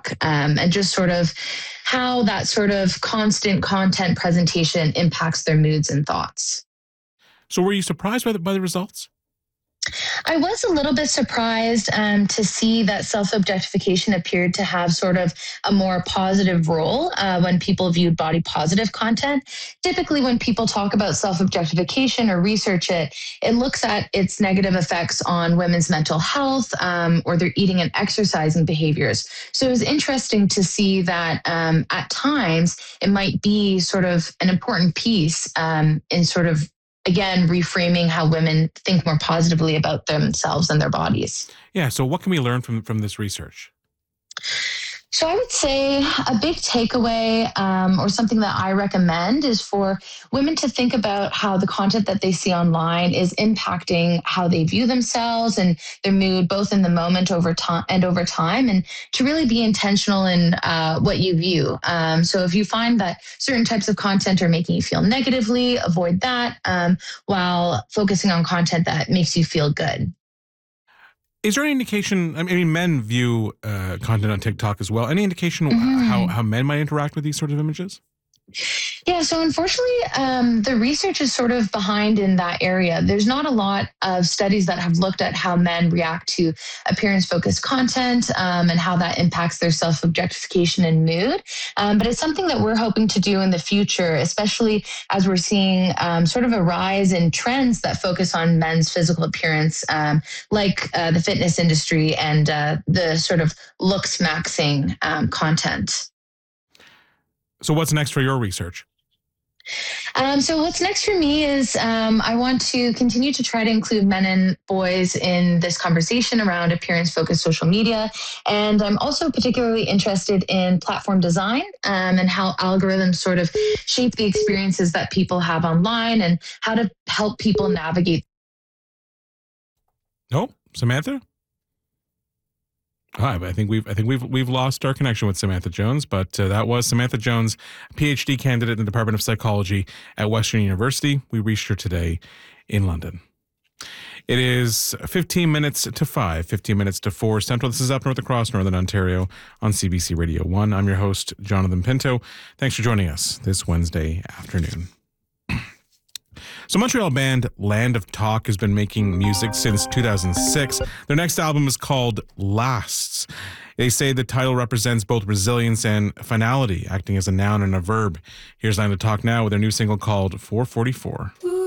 TikTok, and just sort of how that sort of constant content presentation impacts their moods and thoughts. So were you surprised by the results? I was a little bit surprised to see that self objectification appeared to have sort of a more positive role when people viewed body positive content. Typically, when people talk about self objectification or research it, it looks at its negative effects on women's mental health or their eating and exercising behaviors. So it was interesting to see that at times it might be sort of an important piece in sort of again, reframing how women think more positively about themselves and their bodies. Yeah. So what can we learn from this research? So I would say a big takeaway or something that I recommend is for women to think about how the content that they see online is impacting how they view themselves and their mood, both in the moment over time and to really be intentional in what you view. So if you find that certain types of content are making you feel negatively, avoid that while focusing on content that makes you feel good. Is there any indication, I mean, men view content on TikTok as well. Any indication how men might interact with these sort of images? Yeah, so unfortunately, the research is sort of behind in that area. There's not a lot of studies that have looked at how men react to appearance-focused content and how that impacts their self-objectification and mood. But it's something that we're hoping to do in the future, especially as we're seeing sort of a rise in trends that focus on men's physical appearance, like the fitness industry and the sort of looks maxing content. So what's next for your research? So what's next for me is I want to continue to try to include men and boys in this conversation around appearance-focused social media. And I'm also particularly interested in platform design and how algorithms sort of shape the experiences that people have online and how to help people navigate. Oh, Samantha? Hi, I think we've lost our connection with Samantha Jones, but that was Samantha Jones, PhD candidate in the Department of Psychology at Western University. We reached her today in London. It is 15 minutes to 5, 15 minutes to 4 Central. This is Up North across Northern Ontario on CBC Radio 1. I'm your host, Jonathan Pinto. Thanks for joining us this Wednesday afternoon. So Montreal band Land of Talk has been making music since 2006. Their next album is called Lasts. They say the title represents both resilience and finality, acting as a noun and a verb. Here's Land of Talk now with their new single called 444.